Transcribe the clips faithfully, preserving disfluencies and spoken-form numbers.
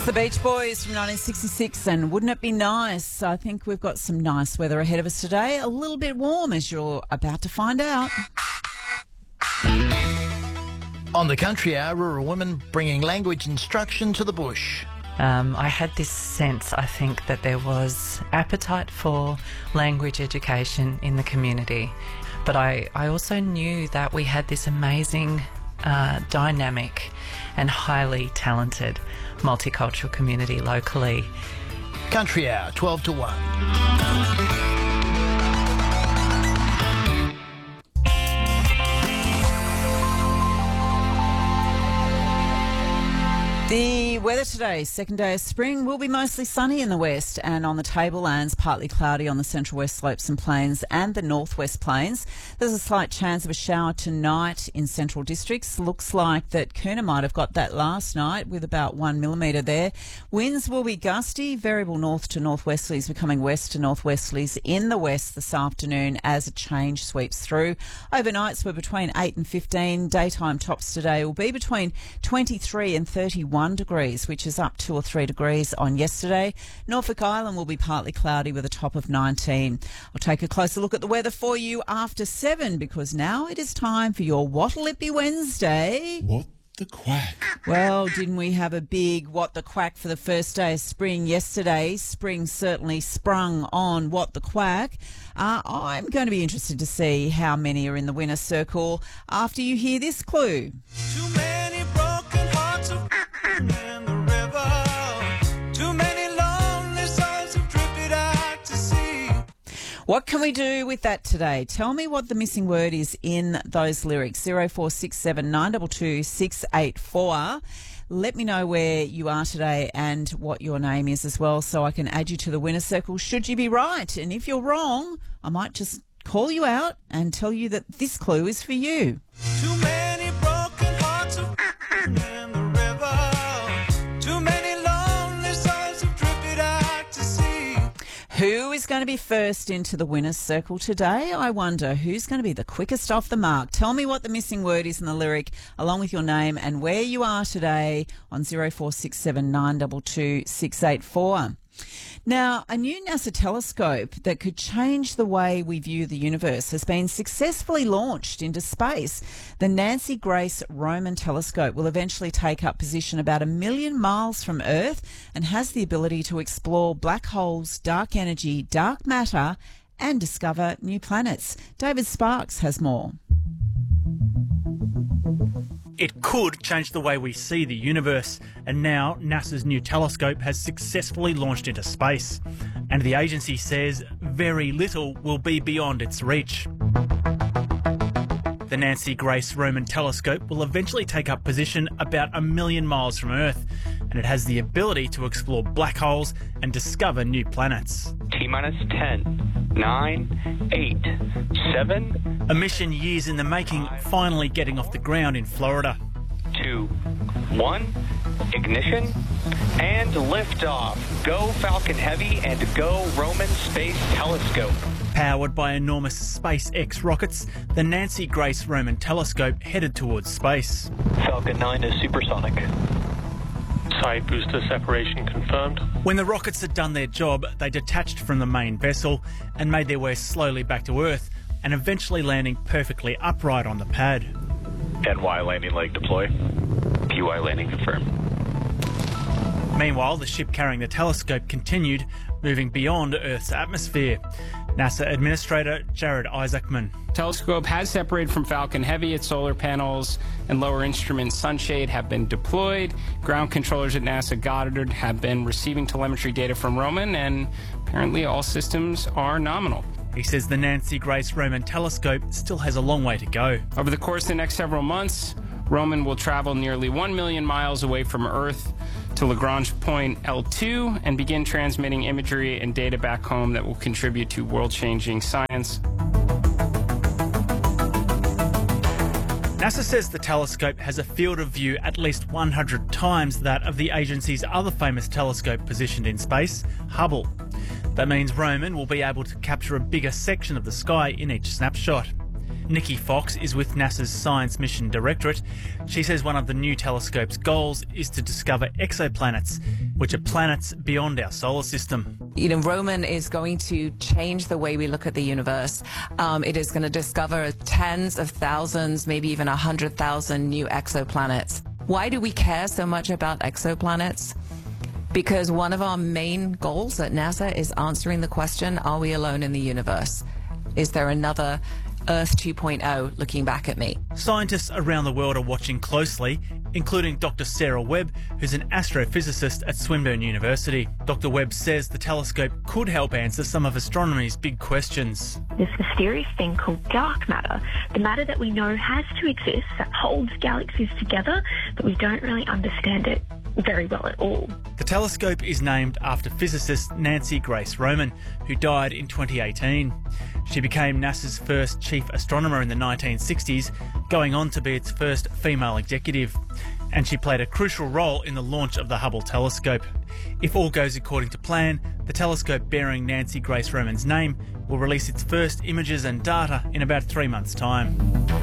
It's the Beach Boys from nineteen sixty-six, and wouldn't it be nice? I think we've got some nice weather ahead of us today. A little bit warm, as you're about to find out. On the Country Hour, rural women bringing language instruction to the bush. Um, I had this sense, I think, that there was appetite for language education in the community. But I, I also knew that we had this amazing, uh, dynamic and highly talented multicultural community locally. Country Hour, twelve to one. The weather today, second day of spring, will be mostly sunny in the west and on the tablelands, partly cloudy on the central west slopes and plains and the northwest plains. There's a slight chance of a shower tonight in central districts. Looks like that Coona might have got that last night with about one millimetre there. Winds will be gusty, variable north to northwesterlies becoming west to northwesterlies in the west this afternoon as a change sweeps through. Overnights were between eight and fifteen. Daytime tops today will be between twenty-three and thirty-one degrees, which is up two or three degrees on yesterday. Norfolk Island will be partly cloudy with a top of nineteen. I'll take a closer look at the weather for you after seven, because now it is time for your Wattle-Lippy Wednesday. What the quack? Well, didn't we have a big What the Quack for the first day of spring yesterday? Spring certainly sprung on What the Quack. Uh, I'm going to be interested to see how many are in the winner's circle after you hear this clue. Too many broken hearts of in the river. Too many lonely souls have drifted out to sea. What can we do with that today? Tell me what the missing word is in those lyrics. zero four six seven nine two two six eight four. Let me know where you are today and what your name is as well, so I can add you to the winner's circle should you be right. And if you're wrong, I might just call you out and tell you that this clue is for you. Too many broken hearts of in the river. Too many lonely souls have drifted out to sea. Who is going to be first into the winner's circle today? I wonder who's going to be the quickest off the mark. Tell me what the missing word is in the lyric, along with your name and where you are today on zero four six seven nine two two six eight four. Now, a new NASA telescope that could change the way we view the universe has been successfully launched into space. The Nancy Grace Roman Telescope will eventually take up position about a million miles from Earth and has the ability to explore black holes, dark energy, dark matter, and discover new planets. David Sparks has more. It could change the way we see the universe, and now NASA's new telescope has successfully launched into space, and the agency says very little will be beyond its reach. The Nancy Grace Roman Telescope will eventually take up position about a million miles from Earth, and it has the ability to explore black holes and discover new planets. T-minus ten, nine, eight, seven... A mission years in the making, finally getting off the ground in Florida. Two, one, ignition, and liftoff. Go Falcon Heavy and go Roman Space Telescope. Powered by enormous SpaceX rockets, the Nancy Grace Roman Telescope headed towards space. Falcon nine is supersonic. Side booster separation confirmed. When the rockets had done their job, they detached from the main vessel and made their way slowly back to Earth, and eventually landing perfectly upright on the pad. N Y landing leg deploy. P Y landing confirmed. Meanwhile, the ship carrying the telescope continued, moving beyond Earth's atmosphere. NASA Administrator Jared Isaacman. Telescope has separated from Falcon Heavy. Its solar panels and lower instrument sunshade have been deployed. Ground controllers at NASA Goddard have been receiving telemetry data from Roman, and apparently all systems are nominal. He says the Nancy Grace Roman Telescope still has a long way to go. Over the course of the next several months, Roman will travel nearly one million miles away from Earth to Lagrange point L two and begin transmitting imagery and data back home that will contribute to world-changing science. NASA says the telescope has a field of view at least one hundred times that of the agency's other famous telescope positioned in space, Hubble. That means Roman will be able to capture a bigger section of the sky in each snapshot. Nikki Fox is with NASA's Science Mission Directorate. She says one of the new telescope's goals is to discover exoplanets, which are planets beyond our solar system. You know, Roman is going to change the way we look at the universe. Um, it is going to discover tens of thousands, maybe even a hundred thousand new exoplanets. Why do we care so much about exoplanets? Because one of our main goals at NASA is answering the question, are we alone in the universe? Is there another Earth two point oh looking back at me? Scientists around the world are watching closely, including Doctor Sarah Webb, who's an astrophysicist at Swinburne University. Doctor Webb says the telescope could help answer some of astronomy's big questions. This mysterious thing called dark matter, the matter that we know has to exist, that holds galaxies together, but we don't really understand it very well at all. The telescope is named after physicist Nancy Grace Roman, who died in twenty eighteen. She became NASA's first chief astronomer in the nineteen sixties, going on to be its first female executive. And she played a crucial role in the launch of the Hubble telescope. If all goes according to plan, the telescope bearing Nancy Grace Roman's name will release its first images and data in about three months' time.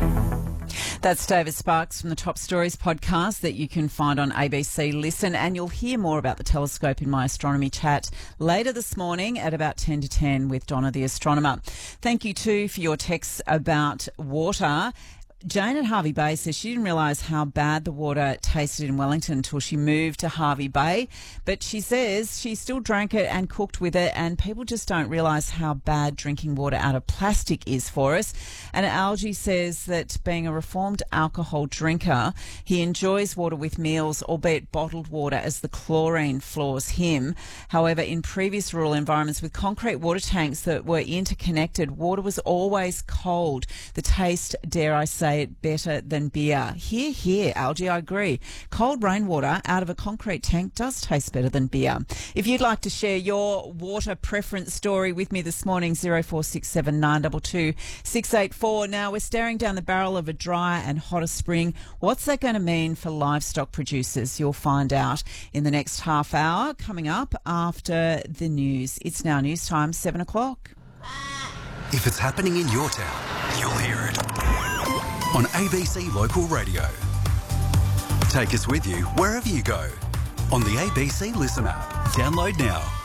That's David Sparks from the Top Stories podcast that you can find on A B C Listen, and you'll hear more about the telescope in my astronomy chat later this morning at about ten to ten with Donna the astronomer. Thank you too for your texts about water. Jane at Harvey Bay says she didn't realise how bad the water tasted in Wellington until she moved to Harvey Bay, but she says she still drank it and cooked with it, and people just don't realise how bad drinking water out of plastic is for us. And Algie says that being a reformed alcohol drinker, he enjoys water with meals, albeit bottled water, as the chlorine floors him. However, in previous rural environments with concrete water tanks that were interconnected, water was always cold. The taste, dare I say, it better than beer. Hear, hear, Algie, I agree. Cold rainwater out of a concrete tank does taste better than beer. If you'd like to share your water preference story with me this morning, zero four six seven nine two two six eight four. Now, we're staring down the barrel of a dry and hotter spring. What's that going to mean for livestock producers? You'll find out in the next half hour, coming up after the news. It's now news time, seven o'clock. If it's happening in your town, you'll hear it on A B C Local Radio. Take us with you wherever you go on the A B C Listen app. Download now.